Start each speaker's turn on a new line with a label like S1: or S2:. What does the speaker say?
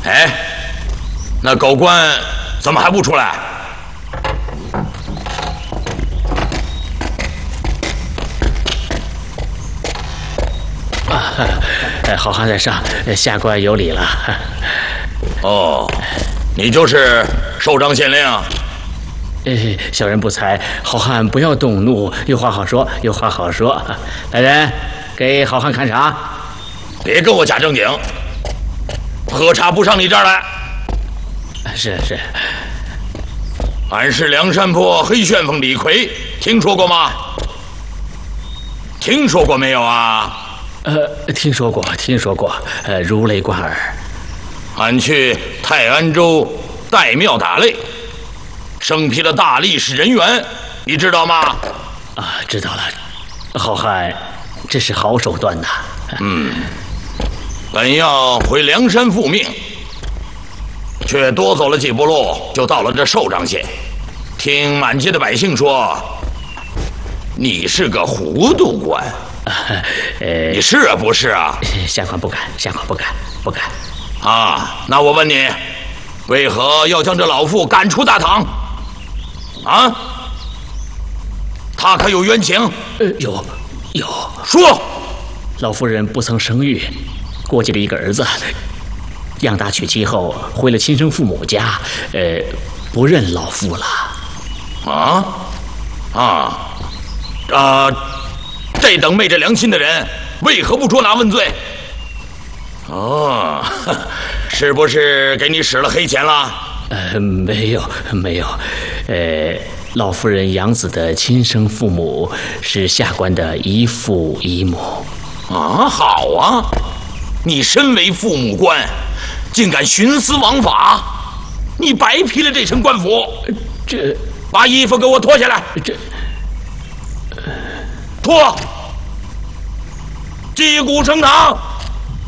S1: 哎，那狗官怎么还不出来？
S2: 好汉在上，下官有礼了。
S1: 哦，你就是首长县令。
S2: 小人不才，好汉不要动怒，有话好说，有话好说。来人，给好汉看茶。
S1: 别跟我假正经，喝茶不上你这儿来。
S2: 是。
S1: 俺是梁山泊黑旋风李逵，听说过吗？听说过没有啊？
S2: 听说过，如雷贯耳。
S1: 俺去泰安州岱庙打擂，生劈了大力士人缘，你知道吗？
S2: 知道了。好汉，这是好手段呐。
S1: 本要回梁山复命，却多走了几步路，就到了这寿张县。听满街的百姓说，你是个糊涂官。你是啊不是啊？
S2: 下官不敢。
S1: 啊，那我问你，为何要将这老妇赶出大堂？啊？他可有冤情？
S2: 有。
S1: 说。
S2: 老夫人不曾生育，过继了一个儿子，养大娶妻后回了亲生父母家，不认老妇了。
S1: 这等昧着良心的人，为何不捉拿问罪？是不是给你使了黑钱了？
S2: 没有。老夫人养子的亲生父母是下官的姨父姨母。
S1: 好啊！你身为父母官，竟敢徇私枉法，你白披了这身官服。把衣服给我脱下来。脱！击鼓升堂。